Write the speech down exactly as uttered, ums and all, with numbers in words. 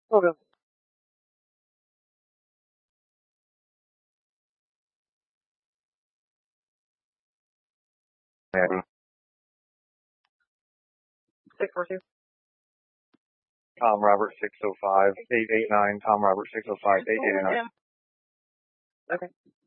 Okay. Maddie. Six four two. Tom Robert six oh five eight eight nine. Tom Robert six oh five eight eight nine. Okay.